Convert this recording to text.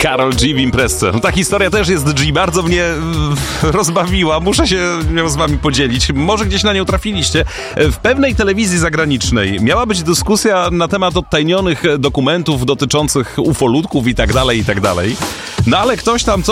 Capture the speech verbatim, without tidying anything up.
Karol G w imprezce. No, ta historia też jest G, bardzo mnie e, rozbawiła. Muszę się nią z wami podzielić. Może gdzieś na nią trafiliście. W pewnej telewizji zagranicznej miała być dyskusja na temat odtajnionych dokumentów dotyczących ufolutków i tak dalej, i tak dalej. No ale ktoś tam coś